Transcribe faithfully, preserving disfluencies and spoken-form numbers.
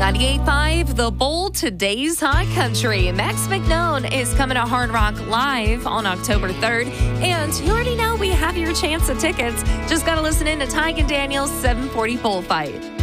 ninety-eight point five, The Bull, today's Hot Country. Max McKnone is coming to Hard Rock Live on October third. And you already know we have your chance of tickets. Just got to listen in to Tyke and Daniel's seven forty Bullfight.